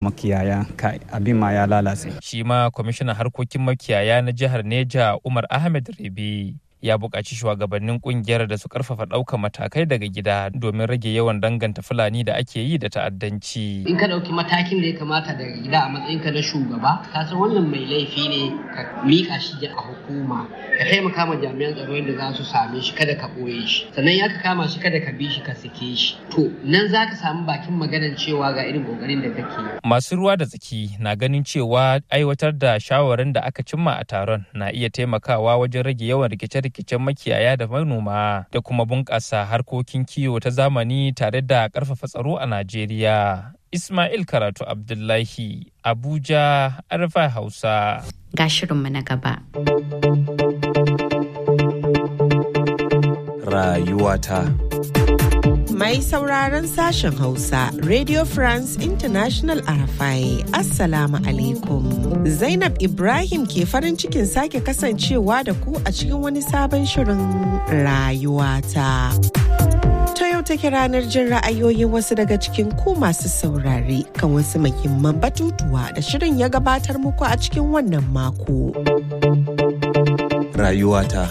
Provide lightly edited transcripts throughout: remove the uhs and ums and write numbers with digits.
makiyaya abin ma ya lalace. Shi ma kwamishinan harkokin makiyaya na jihar Neja Umar Ahmed Rabi ya buƙaci shugabannin ƙungiyar da su ƙarfafa ɗaukar matakai daga gida domin rage yawan danganta Fulani da ake yi da ta'addanci. In ka ɗauki matakin da ya kamata daga gida a matsayinka na shugaba, ka san wannan mai laifi ne ka miƙa shi a hukuma, ka taimaka ma jami'an tsaro yadda za su same shi, kada ka ɓoye shi. Sannan ya ka kama shi kada ka bi shi ka sake shi. To nan za ka samu bakin maganar cewa ga irin ƙoƙarin da kake. Masu ruwa da tsaki na ganin cewa aiwatar da shawarin da aka cimma a taron na iya taimakawa wajen rage yawan rikicin makiyaya da manoma da kuma bunƙasa harkokin kiwo ta zamani tare da ƙarfafa tsaro a Najeriya. Ismail Karatu Abdullahi, Abuja, Arfa Hausa. Ga shirinmu na gaba. Rayuwata. Mai sauraron sashen Hausa, Radio France International RFI, Assalamu alaikum. Zainab Ibrahim ke farin cikin sake kasancewa da ku a cikin wani sabon shirin rayuwata. Ta yau take ranar jin ra'ayoyin wasu daga cikin ku masu saurare kan wasu muhimman batutuwa da shirin ya gabatar muku a cikin wannan mako. Rayuwata.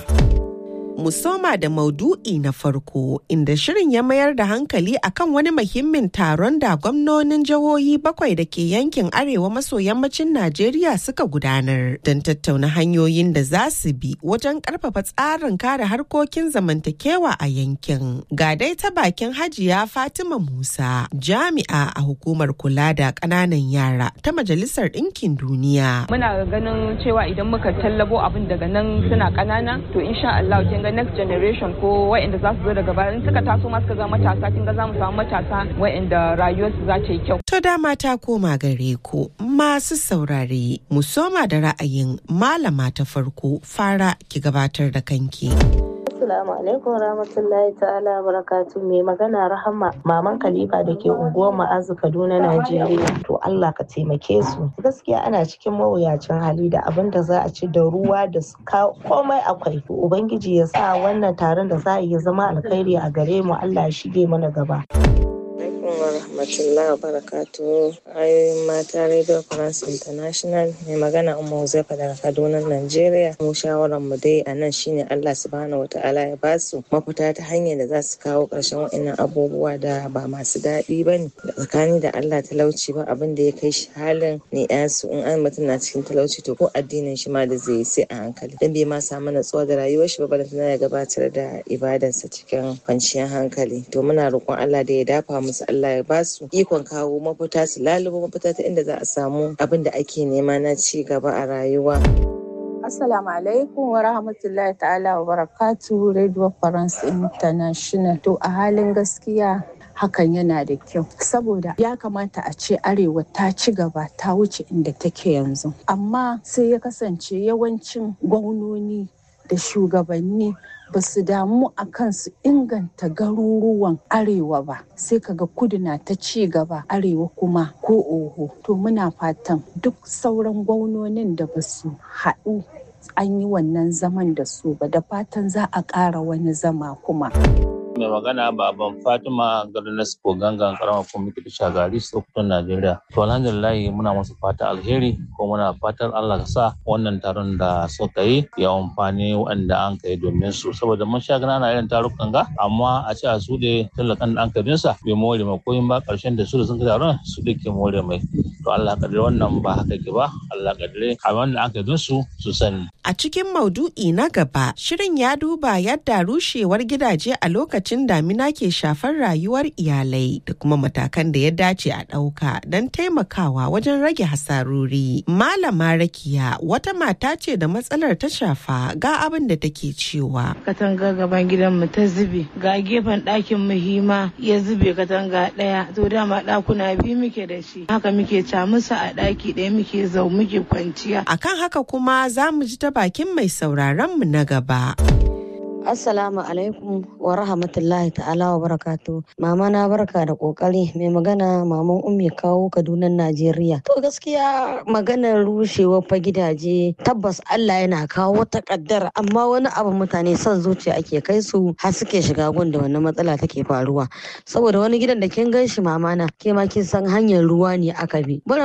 Mu soma da maudu'i na farko inda shirin ya mayar da hankali akan wani muhimmin taron da gwamnonin jihohi 7 da ke yankin arewa maso yammacin Najeriya suka gudanar don tattauna hanyoyin da za su bi wajen karfafa tsarin kare harkokin zamantakewa a yankin. Ga dai ta bakin Hajiya Fatima Musa, jami'a a hukumar kula da ƙananan yara ta Majalisar Ɗinkin Duniya. Muna ganin cewa idan muka tallabo abin daga nan suna ƙanana to insha Allah kin ga next generation ko waɗanda za su zo daga baya in suka taso ma suka zama matasa kin ga za mu samu matasa waɗanda rayuwarsu za ta yi kyau. To dama ta koma gare ku masu saurare, mu soma da ra'ayin malama ta farko. Fara ki gabatar da kanki. Assalamu alaikum rahmatullahi ta'ala barakatu. Mai magana Rahama maman Khalifa da ke unguwar Ma'azu Kaduna Najeriya. To Allah ka taimake su. Gaskiya ana cikin mawuyacin hali da abin da za a ci da ruwa da komai akwai. Ubangiji ya sa wannan taron da za a yi zama alkhairi a gare mu. Allah ya shige mana gaba. Rahmatullahi wa barakatuhu. Ayoyin mata Radio France International mai magana Umma Huzaifa daga Kaduna Najeriya. Mu shawaran mu dai a nan shine Allah subhanahu wata'ala ya ba su mafita ta hanyar da za su kawo ƙarshen waɗannan abubuwa da ba masu daɗi ba ne. Da tsakani da Allah talauci ba abin da ya kai shi halin ne yansu in an mutum na cikin talauci to ko addinin shi ma da zai yi sai a hankali. Dan bai ma samu natsuwa da rayuwar shi ba balantana ya gabatar da ibadarsa cikin kwanciyar hankali. To muna roƙon Allah da ya dafa musu, Allah ya ba su ikon kawo mafita, su lalubo mafita ta inda za a samu abin da ake nema na ci gaba a rayuwa. Assalamu alaikum wa rahmatullahi ta'ala wa barakatuhu. Radio France International. To a halin gaskiya hakan yana da kyau saboda ya kamata a ce arewa ta ci gaba ta wuce inda take yanzu, amma sai ya kasance yawancin gwamnoni da shugabanni ba su damu a kan su inganta garuruwan arewa ba, sai kaga kudu na ta ci gaba arewa kuma ko oho. To muna fatan duk sauran gwamnonin da ba su haɗu an yi wannan zaman da su ba, da fatan za a ƙara wani zama kuma. Mai magana baban Fatima garin Nasko gangan karamar kwamiti da Shagari Sokoto Najeriya. To alhamdulillah muna musu fata alheri ko muna fatan Allah ka sa wannan taron da suka yi ya amfani wanda an kai domin su, saboda mun sha gana na irin tarukan ga amma a ce a su da tallakan da an kai sa bai more mai koyin ba, karshen da su da sun kai taron su da ke more mai. To Allah kadare wannan ba haka ke ba, Allah kadare a wanda an kai su sani. A cikin maudu'i na gaba, shirin ya duba yadda rushewar gidaje a lokacin damina ke shafar rayuwar iyalai da kuma matakan da ya dace a ɗauka don taimakawa wajen rage hasarori. Malama Rakiya wata mata ce da matsalar ta shafa, ga abin da take cewa. Katanga gaban gidanmu ta zube, ga gefen ɗakin mu hima ya zube katanga ɗaya, to dama ɗakuna biyu muke da shi, haka muke camusa a ɗaki ɗaya muke muke kwanciya. Akan haka kuma za mu ji ta bakin mai sauraron mu na gaba. Assalamu alaikum wa rahmatullahi ta'ala wa barakatu. Mama na barka da kokari. Mai magana maman Ummi Kawo Kaduna Najeriya. To gaskiya maganar rushewar fa gidaje tabbas Allah yana kawo wata kaddara, amma wani abu mutane son zuciya ake kai su har suke shiga gun da wannan matsala take faruwa. Saboda wani gidan da kin gan shi mama na ke ma kin san hanyar ruwa ne aka bi.